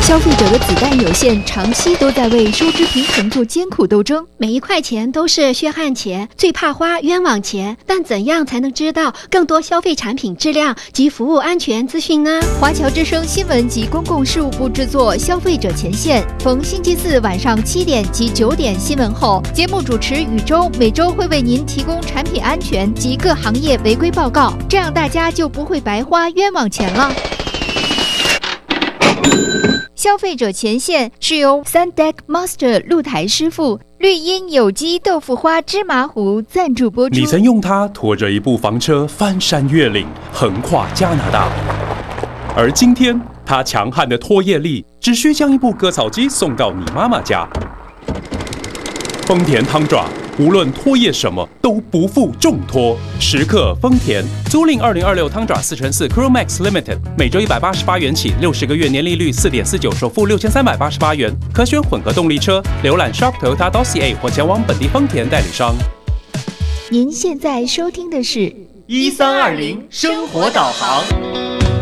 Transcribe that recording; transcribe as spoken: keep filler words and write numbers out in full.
消费者的子弹有限，长期都在为收支平衡做艰苦斗争。 每一块钱都是血汗钱，最怕花冤枉钱。但怎样才能知道更多消费产品质量及服务安全资讯呢？ 华侨之声新闻及公共事务部制作《消费者前线》，逢星期四晚上七点及九点新闻后，节目主持宇宙每周会为您提供产品安全及各行业违规报告，这样大家就不会白花冤枉钱了。消费者前线是由三 Deck Master 露台师傅绿茵有机豆腐花芝麻糊赞助播出。 你曾用它拖着一部房车翻山越岭，横跨加拿大，而今天它强悍的拖曳力只需将一部割草机送到你妈妈家。丰田汤爪无论拖曳什么都不负重拖，时刻丰田。租赁二零二六汤爪四乘四 Crew Max Limited， 每周一百八十八元起，六十个月年利率四点四九，首付六千三百八十八元，可选混合动力车。浏览 shop toyota dot c a 或前往本地丰田代理商。 您现在收听的是一三二零生活导航。